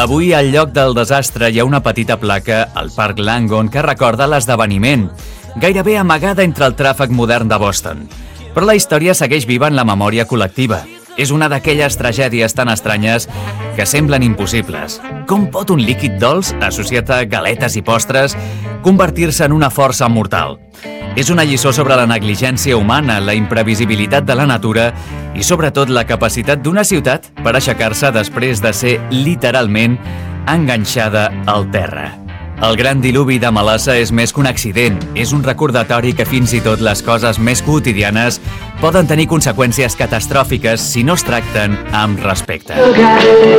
Avui, al lloc del desastre, hi ha una petita placa al Parc Langon que recorda l'esdeveniment, gairebé amagada entre el tràfic modern de Boston. Però la història segueix viva en la memòria col·lectiva. És una d'aquelles tragèdies tan estranyes que semblen impossibles. Com pot un líquid dolç, associat a galetes i postres, convertir-se en una força mortal? És una lliçó sobre la negligència humana, la imprevisibilitat de la natura i, sobretot, la capacitat d'una ciutat per aixecar-se després de ser, literalment, enganxada al terra. El gran diluvi de Melassa és més que un accident. És un recordatori que fins i tot les coses més quotidianes poden tenir conseqüències catastròfiques si no es tracten amb respecte.